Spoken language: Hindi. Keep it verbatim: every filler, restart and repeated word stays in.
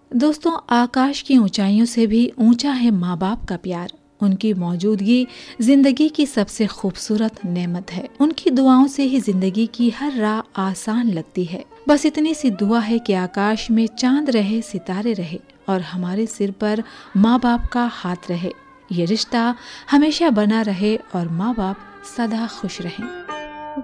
दोस्तों, आकाश की ऊंचाइयों से भी ऊंचा है माँ बाप का प्यार। उनकी मौजूदगी जिंदगी की सबसे खूबसूरत नेमत है। उनकी दुआओं से ही जिंदगी की हर राह आसान लगती है। बस इतनी सी दुआ है कि आकाश में चांद रहे, सितारे रहे और हमारे सिर पर माँ बाप का हाथ रहे। ये रिश्ता हमेशा बना रहे और माँ बाप सदा खुश रहें।